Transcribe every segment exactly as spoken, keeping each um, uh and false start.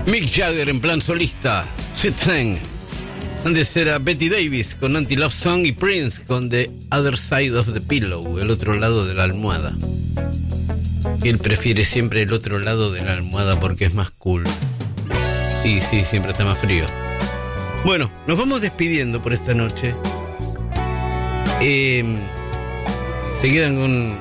Mick Jagger en plan solista, Sweet Thing. Antes era Betty Davis con Anti-Love Song y Prince con The Other Side of the Pillow, el otro lado de la almohada. Él prefiere siempre el otro lado de la almohada porque es más cool. Y sí, siempre está más frío. Bueno, nos vamos despidiendo por esta noche. Eh, se quedan con...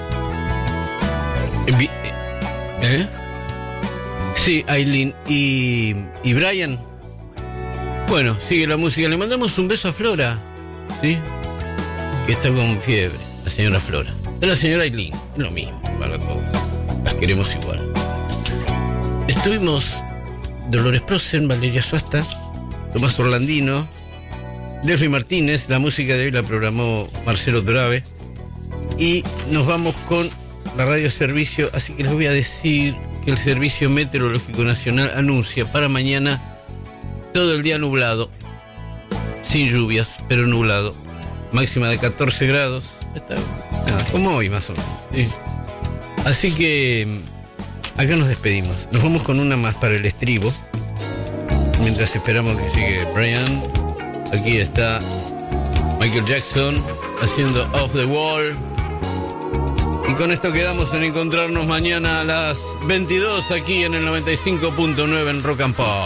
¿Eh? Sí, Aileen y, y Brian. Bueno, sigue la música. Le mandamos un beso a Flora, ¿sí? Que está con fiebre, la señora Flora. Es la señora Aileen, es lo mismo para todos. Las queremos igual. Estuvimos Dolores Prosen, Valeria Suasta, Tomás Orlandino, Delphi Martínez. La música de hoy la programó Marcelo Drave. Y nos vamos con la radio servicio, así que les voy a decir que el Servicio Meteorológico Nacional anuncia para mañana todo el día nublado, sin lluvias, pero nublado, máxima de catorce grados, está, nada, como hoy más o menos, ¿sí? Así que acá nos despedimos, nos vamos con una más para el estribo, mientras esperamos que llegue Brian. Aquí está Michael Jackson haciendo Off the Wall. Y con esto quedamos en encontrarnos mañana a las veintidós aquí en el noventa y cinco punto nueve en Rock and Pop.